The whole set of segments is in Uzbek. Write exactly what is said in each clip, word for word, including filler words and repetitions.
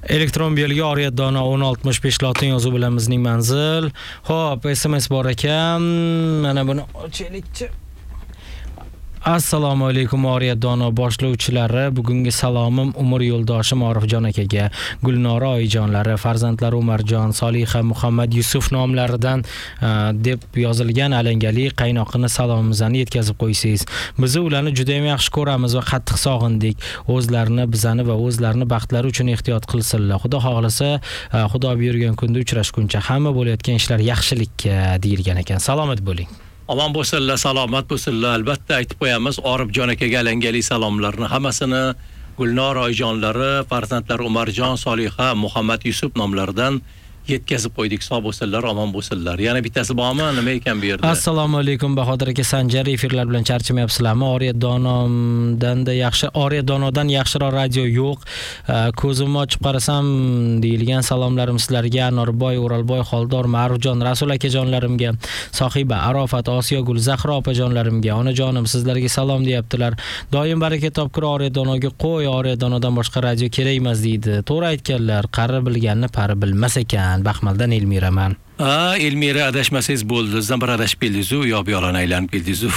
Elektron belgi Oriyat Dono o'n oltmish besh lotin yozuv bilan bizning manzil. Xo'p, S M S bor ekan. Mana buni ochaylikchi. Assalomu alaykum Oriyat Dono boshlovchilari. Bugungi salomim umr yo'ldoshim Orifjon akaga, Gulnora oyijonlari, farzandlari Umarjon, Soliha, Muhammad, Yusuf nomlaridan uh, deb yozilgan alangali qaynoqini salomimizni yetkazib qo'ysangiz. Biz ularni juda ham yaxshi ko'ramiz va qattiq sog'indik. O'zlarini, bizani va o'zlarini baxtlari uchun ehtiyot qilsinlar. Xudo xohlasa, uh, Xudo buyurgan kunda uchrashguncha hamma bo'layotgan ishlar yaxshilikka deyilgan ekan. Salomat bo'ling. Omon bo'lsinlar, salomat bo'lsinlar. Albatta aytib qo'yamiz, Orifjon akaga alangali salomlarni hammasini Gulnora oyijonlari, farzandlari Umarjon, Soliha, Muhammad, Yusuf nomlaridan yetkazib qo'ydik. Sog' bo'lsinlar, omon bo'lsinlar. Yana bittasi bormi? Nima ekan bu yerda? Assalomu alaykum Bahodir aka, Sanjar efirlar bilan charchamayapsizlarmi? Oriyat Donodan-da yaxshi, Oriyat Donodan yaxshiroq radio yo'q. Ko'zimni ochib qarasam deyilgan salomlarim sizlarga, Anorboy, O'ralboy, Xoldor, Ma'rufjon, Rasul akajonlarimga, Sohiba, Arofat, Osiyo, Gul, Zahro opajonlarimga, onajonim sizlarga salom deyaptilar. Doim baraka topkur Oriyat Donoga qo'y, Oriyat Donodan boshqa radio kerak emas deydi. To'g'ri aytganlar, qari bilganni pari bilmas ekan. Baxmaldan Elmiraman. Ha, Elmira adashmasangiz bo'ldi. Sizdan bir adashib keldingiz-ku, yo bu yoqdan aylanib keldingiz-ku.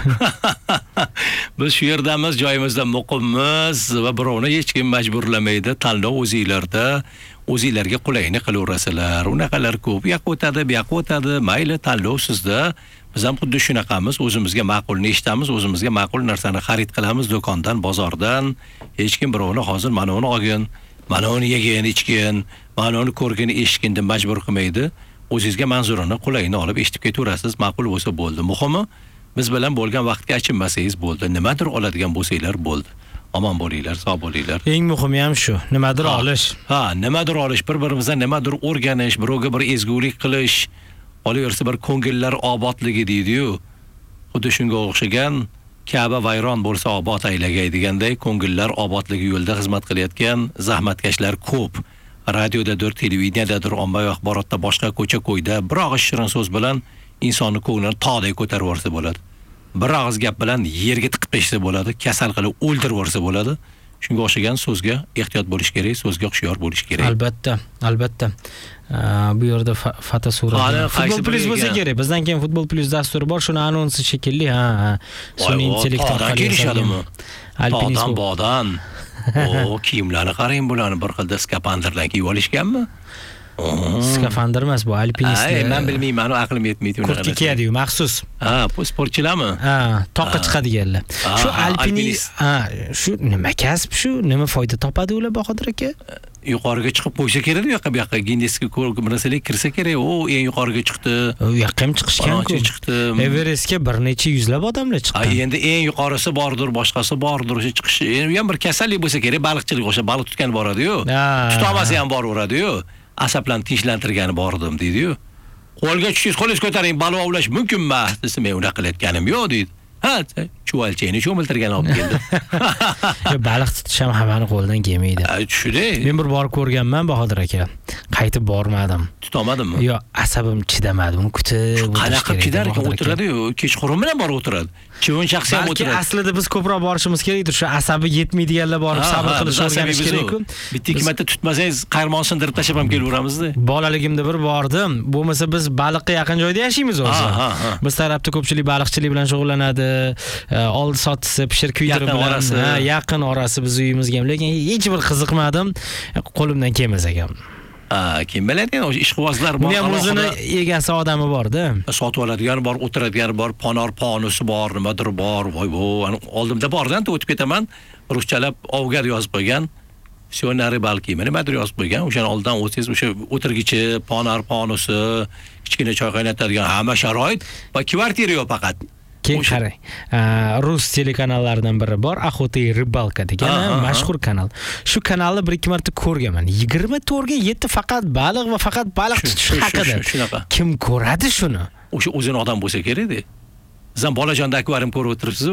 Biz shu yerdamiz, joyimizda muqimmiz va birovni hech kim majburlamaydi. Tanlov o'zingizlarda, o'zingizlarga qulayini qilaverasizlar. Unaqalar ko'p, bu yoqqa o'tadi, bu yoqqa o'tadi. Mayli, tanlov sizda. Biz ham xuddi shunaqamiz, o'zimizga ma'qulni eshitamiz, o'zimizga ma'qul narsani xarid qilamiz do'kondan, bozordan. Hech kim birovni hozir mana uni olgin, mana uni yegin, ichgin, mana uni ko'rgin, eshitgin deb majbur qilmaydi. O'zingizga manzurini, qulayini olib eshitib ketaverasiz, ma'qul bo'lsa bo'ldi. Muhimi, biz bilan bo'lgan vaqtga achinmasangiz bo'ldi. Nimadir oladigan bo'lsanglar bo'ldi. Omon bo'linglar, sog' bo'linglar. Eng muhimi ham shu, nimadir ha, olish. Ha, nimadir olish, bir-birimizdan nimadir o'rganish, birovga bir ezgulik qilish, qolaversa bir ko'ngillar obodligi deydi-yu. Xuddi shunga o'xshagan Ka'ba vayron bo'lsa obod aylagay deganday ko'ngillar obodligi yo'lida xizmat qilayotgan zahmatkashlar ko'p. Radiodadir, televideniyadadir, ommaviy axborotda, boshqa ko'cha-ko'yda bir og'iz shirin so'z bilan insonni ko'nglini tog'day ko'tarib yuborsa bo'ladi. Bir og'iz gap bilan yerga tiqib qo'ysa bo'ladi, kasal qilib o'ldirib yuborsa bo'ladi. Shunga o'xshagan so'zga ehtiyot bo'lish kerak, so'zga hushyor bo'lish kerak. Albatta, albatta. Bu yerda Fata surati. Futbol Plus bo'lsa kerak. Bizdan keyin Futbol Plus dasturi bor, shuni anonsi shekilli, ha, ha. Suni intellekt orqali kelishadimi? Alpinism bodan. O, kiyimlarni qarang, bularni bir xilda skafanderdan kiyib olishganmi? Skafandr emas bu, alpinist. Ay, men bilmayman, aqlim yetmaydi unaqa. Kurtka kiyadi-yu, maxsus. Ha, bu sportchilarmi? Ha, toqqa chiqadiganlar. Shu alpinist, ha, shu nima kasb shu? Nima foyda topadi ular Bahodir aka? Yuqoriga chiqib qo'ysa kerak, u yoqqa bu yoqqa Guinnessga ko'rgimrasalik kirsa kerak. O, eng yuqoriga chiqdi. U yoqqa ham chiqishgan-ku. chiqdi. Everestga bir necha yuzlab odamlar chiqqan. Ay, endi eng yuqorisi bordir, boshqasi bordir, o'sha chiqish. Endi ham bir kasallik bo'lsa kerak, baliqchilik o'sha baliq tutgan boradi-yu. Tutolmasa ham boraveradi-yu. Asablarni tinchlantirgani bordim deydi-yu. Qo'lga tushingiz, qo'lingiz ko'taring, baliq ovlash mumkin emas desa, men unaqa qilayotganim yo'q deydi. Ha, chuvalchayni cho'miltirgan olib keldi. Baliq tutish ham hammani qo'ldan kelmaydi. Tushunay. Men bir borib ko'rganman Bahodir aka. Qaytib bormadim. Tutolmadimmi? Yo'q, asabim chidamadi. Uni kutib. Qanaqa chidar ekan, o'tiradi-yu, kechqurun bilan borib o'tiradi. Chivin shaxsi ham o'tiradi. Balki aslida biz ko'proq borishimiz kerakdir. Shu asabi yetmaydiganlar borib sabr qilish o'rganish kerak-ku. Bitta ikki marta tutmasangiz, qayrmon sindirib tashlab ham kelaveramizda. Bolaligimda bir bordim. Bo'lmasa biz baliqqa yaqin joyda yashaymiz o'zi. Biz tarafda ko'pchilik baliqchilik bilan shug'ullanadi. Oldi sotisi, pishir kuydirib bilan yaqin orasi biz uyimizga, lekin hech bir qiziqmadim. Qo'limdan kelmas ekan. Ha, kim biladi, o'sha ishqibozlar bor. Buni ham o'zini egasi odami bor-da. Sotib oladigan bor, o'tiradigan bor, ponor ponusi bor, nimadir bor. Voy voy, oldimda bordan o'tib ketaman. Ruschalab ovgar yozib qo'ygan. Sionari balki nimadir yozib qo'ygan. O'shani oldidan o'tsangiz, o'sha o'tirgichi, ponor ponusi, kichkina choy qaynatadigan hamma sharoit va kvartira yo'q faqat. Keyin qarang. Rus telekanallaridan biri bor, Охота и рыбалка degan mashhur kanal. Shu kanalni bir ikki marta ko'rganman. yigirma to'rt ga yetti faqat baliq va faqat baliq tutish haqida. Kim ko'radi shuni? O'sha o'zini odam bo'lsa kerak-da. Sizam bolajonda akvarium ko'rib o'tiribsiz-ku.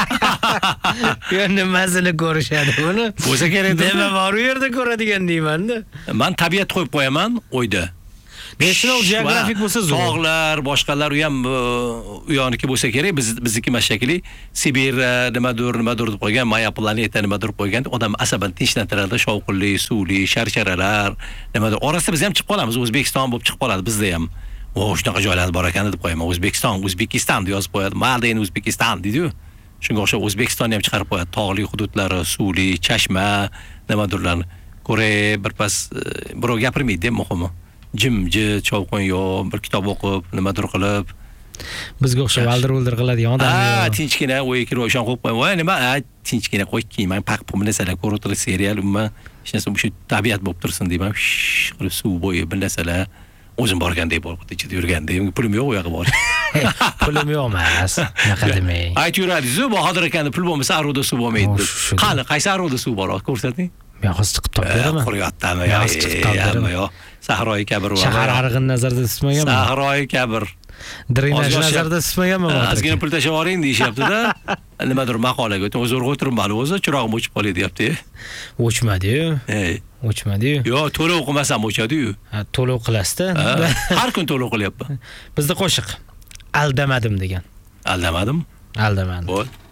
Yo'q, nimasini ko'rishadi buni? Bo'lsa kerak-da. Nima bor u yerda ko'radigan deyman-da. Men tabiat qo'yib qo'yaman, o'yda. National Geographic bo'lsa zo'r. Tog'lar, boshqalar u ham u yoniki bo'lsa kerak. Biz bizniki mashakili Sibir nimadir, nimadir deb qo'ygan, Maya planeta nimadir qo'ygan, odam asaban tinchlantiradi, shovqinli, suvli, sharsharalar, nimadir. Orasida biz ham chiqib qolamiz, O'zbekiston bo'lib chiqib qoladi bizda ham. O, shunaqa joylar bor ekan deb qo'yaman. O'zbekiston, O'zbekiston deb yozib qo'yadi. Maldayn O'zbekiston deydi-ku. Shunga o'xshab O'zbekistonni ham chiqarib qo'yadi. Tog'li hududlari, suvli, chashma, nimadirlarni ko'rib, birpas birov gapirmaydi, muhimi. Jimjit, shovqin yo'q, bir kitob o'qib, nimadir qilib. Bizga o'xshab aldir-uldir qiladigan odam yo'q. Ha, tinchgina o'y kirib o'shan qo'yib qo'yman. Voy, nima? Ha, tinchgina qo'yib, men paq pul narsalar ko'rib turib serial, umuman hech narsa shu tabiat bo'lib tursin deyman. Qilib suv bo'yi bir narsalar o'zim borgandek bo'lib ichida yurgandek. Pulim yo'q u yoqqa bor. Pulim yo'q emas. Naqa demang. Aytib yuradi-ku, Bahodir akani pul bo'lmasa Aroda suv bo'lmaydi. Qani, qaysi Aroda suv bor? Ko'rsating. Men hozir chiqib topib beraman. Quryaptimi? Hozir chiqib topib beraman. Yo'q. Sahroyi kabir bor. Shahar arg'in nazarda tutmaganman. Sahroyi kabir. Drenaj nazarda tutmaganman. Ozgina pul tashlab oling deyishyapti-da. Nimadir maqolaga o'tib o'zroq o'tirmadi o'zi, chirog'im o'chib qoldi deyapti. O'chmadi-yu. Ey, o'chmadi-yu. Yo'q, to'lov o'qimasam o'chadi-yu. Ha, to'lov qilasizda. Har kun to'lov qilyapman. Bizda qo'shiq aldamadim degan. Aldamadim? Aldamadim. Bo'l.